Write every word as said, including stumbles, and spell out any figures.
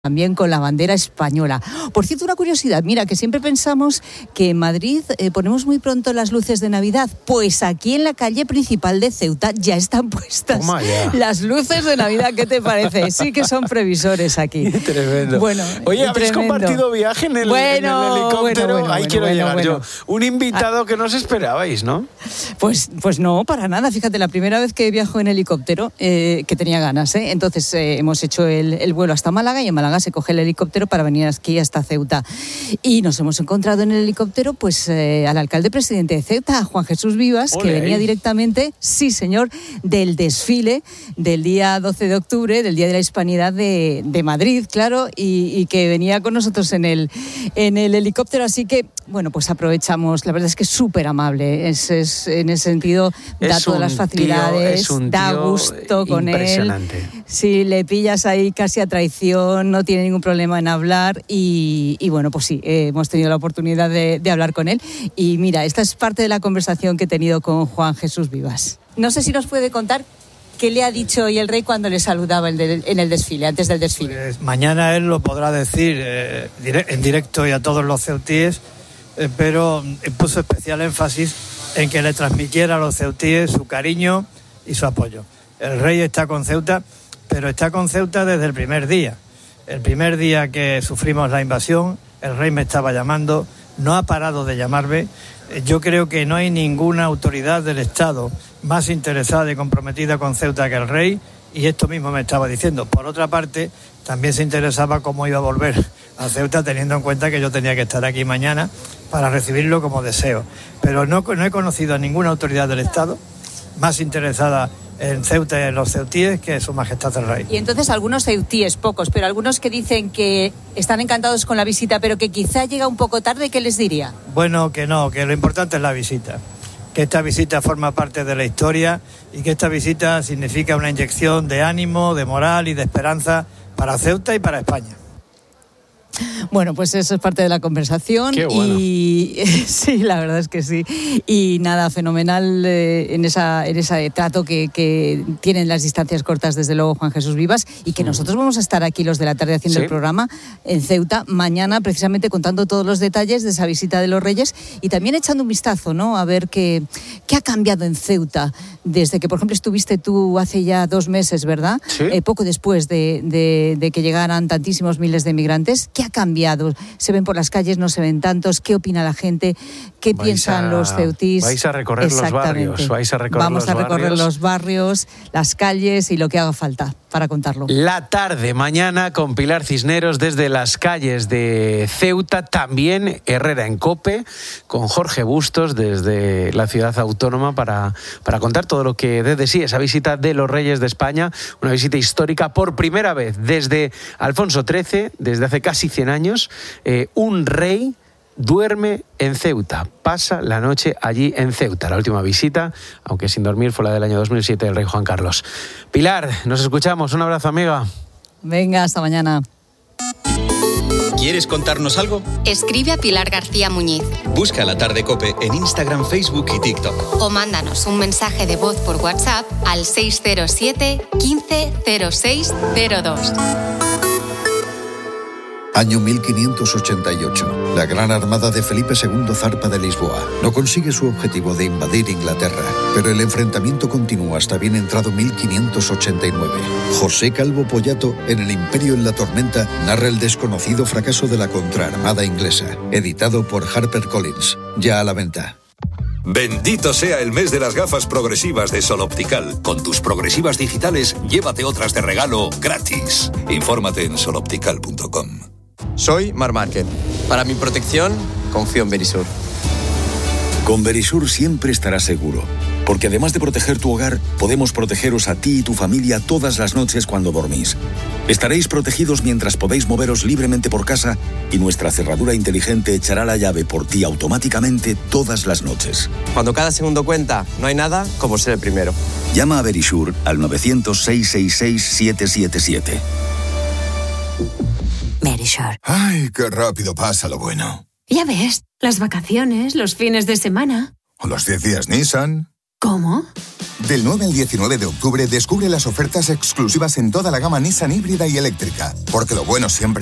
también con la bandera española. Por cierto, una curiosidad, mira, que siempre pensamos que en Madrid eh, ponemos muy pronto las luces de Navidad, pues aquí en la calle principal de Ceuta ya están puestas las luces de Navidad. ¿Qué te parece? Sí que son previsores aquí. Tremendo. Bueno, Oye, ¿habéis tremendo. compartido viaje en el, bueno, en el helicóptero? Bueno, bueno, Ahí bueno, quiero bueno, llegar bueno. yo. Un invitado que no os esperabais, ¿no? Pues, pues no, para nada. Fíjate, la primera vez que viajo en helicóptero, eh, que tenía ganas, ¿eh? Entonces eh, hemos hecho el, el vuelo hasta Málaga y en Málaga se coge el helicóptero para venir aquí hasta Ceuta. Y nos hemos encontrado en el helicóptero pues eh, al alcalde presidente de Ceuta, Juan Jesús Vivas, Olé. que venía directamente, sí señor, del desfile del día doce de octubre, del Día de la Hispanidad de, de Madrid, claro, y, y que venía con nosotros en el, en el helicóptero. Así que, bueno, pues aprovechamos. La verdad es que es súper amable. Es, es, en ese sentido, da es todas las facilidades, tío, da gusto con él. Si le pillas ahí casi a traición, no tiene ningún problema en hablar y, y bueno, pues sí, eh, hemos tenido la oportunidad de, de hablar con él y mira, esta es parte de la conversación que he tenido con Juan Jesús Vivas. No sé si nos puede contar qué le ha dicho hoy el rey cuando le saludaba en el, en el desfile, antes del desfile. Pues mañana él lo podrá decir eh, en directo y a todos los ceutíes, eh, pero puso especial énfasis en que le transmitiera a los ceutíes su cariño y su apoyo. El rey está con Ceuta, pero está con Ceuta desde el primer día. El primer día que sufrimos la invasión, el rey me estaba llamando, no ha parado de llamarme. Yo creo que no hay ninguna autoridad del Estado más interesada y comprometida con Ceuta que el rey, y esto mismo me estaba diciendo. Por otra parte, también se interesaba cómo iba a volver a Ceuta, teniendo en cuenta que yo tenía que estar aquí mañana para recibirlo como deseo. Pero no, no he conocido a ninguna autoridad del Estado más interesada en Ceuta y en los ceutíes que Su Majestad el Rey. Y entonces algunos ceutíes, pocos, pero algunos que dicen que están encantados con la visita, pero que quizá llega un poco tarde, ¿qué les diría? Bueno, que no, que lo importante es la visita, que esta visita forma parte de la historia y que esta visita significa una inyección de ánimo, de moral y de esperanza para Ceuta y para España. Bueno, pues eso es parte de la conversación. Qué bueno. Y sí, la verdad es que sí. Y nada, fenomenal eh, en, esa, en ese trato que, que tienen las distancias cortas, desde luego, Juan Jesús Vivas, y que nosotros vamos a estar aquí los de la tarde haciendo ¿Sí? el programa en Ceuta mañana, precisamente contando todos los detalles de esa visita de los Reyes y también echando un vistazo, ¿no? A ver qué, qué ha cambiado en Ceuta desde que, por ejemplo, estuviste tú hace ya dos meses, ¿verdad? Sí. Eh, poco después de, de, de que llegaran tantísimos miles de migrantes. ¿Qué ha cambiado? ¿Se ven por las calles? ¿No se ven tantos? ¿Qué opina la gente? ¿Qué vais piensan a, los ceutís? Vais a recorrer los barrios. Vais a recorrer Vamos los a recorrer barrios. los barrios, las calles y lo que haga falta para contarlo. La tarde, mañana, con Pilar Cisneros desde las calles de Ceuta. También Herrera en COPE, con Jorge Bustos desde la ciudad autónoma para, para contar todo lo que dé de sí esa visita de los Reyes de España. Una visita histórica por primera vez desde Alfonso trece, desde hace casi cien años. Eh, un rey duerme en Ceuta, pasa la noche allí en Ceuta. La última visita, aunque sin dormir, fue la del año dos mil siete del rey Juan Carlos. Pilar, nos escuchamos. Un abrazo, amiga. Venga, hasta mañana. ¿Quieres contarnos algo? Escribe a Pilar García Muñiz. Busca La Tarde COPE en Instagram, Facebook y TikTok. O mándanos un mensaje de voz por WhatsApp al seis cero siete, quince, cero seis cero dos. Año mil quinientos ochenta y ocho. La gran armada de Felipe segundo zarpa de Lisboa. No consigue su objetivo de invadir Inglaterra, pero el enfrentamiento continúa hasta bien entrado mil quinientos ochenta y nueve. José Calvo Pollato, en El Imperio en la Tormenta, narra el desconocido fracaso de la contraarmada inglesa. Editado por HarperCollins. Ya a la venta. Bendito sea el mes de las gafas progresivas de Sol Optical. Con tus progresivas digitales, llévate otras de regalo gratis. Infórmate en sol optical punto com. Soy Marc Márquez. Para mi protección, confío en Verisur. Con Verisur siempre estarás seguro, porque además de proteger tu hogar, podemos protegeros a ti y tu familia todas las noches cuando dormís. Estaréis protegidos mientras podéis moveros libremente por casa y nuestra cerradura inteligente echará la llave por ti automáticamente todas las noches. Cuando cada segundo cuenta, no hay nada como ser el primero. Llama a Verisur al nueve cero cero, seis seis seis, siete siete siete. Verisur. Ay, qué rápido pasa lo bueno. Ya ves, las vacaciones, los fines de semana. O los diez días Nissan. ¿Cómo? Del nueve al diecinueve de octubre descubre las ofertas exclusivas en toda la gama Nissan híbrida y eléctrica, porque lo bueno siempre